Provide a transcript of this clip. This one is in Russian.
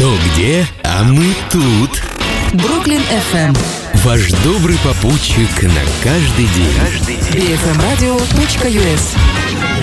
Кто где, а мы тут. Бруклин FM. Ваш добрый попутчик на каждый день. bfmradio.us.